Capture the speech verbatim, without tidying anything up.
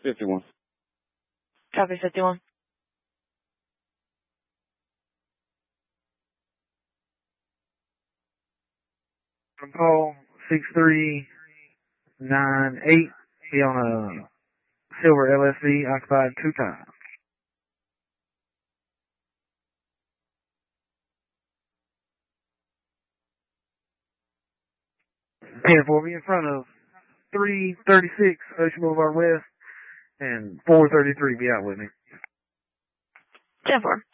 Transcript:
fifty-one. Copy fifty-one. Call six three nine eight. Be on a silver L S V, occupied two times. ten four, be in front of three thirty-six Ocean Boulevard West, and four thirty-three, be out with me. ten four.